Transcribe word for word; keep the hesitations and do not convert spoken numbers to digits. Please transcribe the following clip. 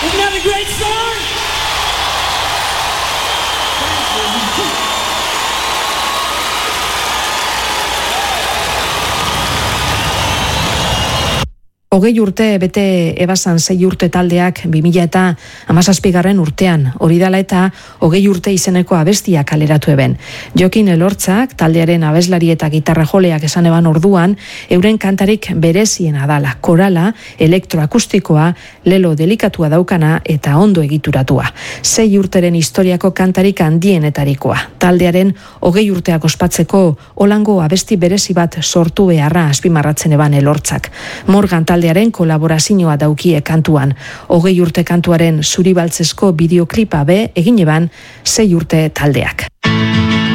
Isn't that a great song? Hogei urte bete ebasan sei urte taldeak bi mila eta hamazazpigarren urtean, hori dela eta hogei urte izeneko abestia kaleratu eben. Jokin Elortzak, taldearen abeslari eta gitarra joleak esan eban orduan, euren kantarik bereziena dala, korala, elektroakustikoa, lelo delikatua daukana eta ondo egituratua. Sei urteren historiako kantarik handienetarikoa. Taldearen hogei urteak ospatzeko olango abesti berezi bat sortu beharra azpimarratzen eban Elortzak. Morgan taldearen kolaborazioa daukie kantuan. Hogei urte kantuaren zuri baltzesko bideoklipa be egin eban sei urte taldeak.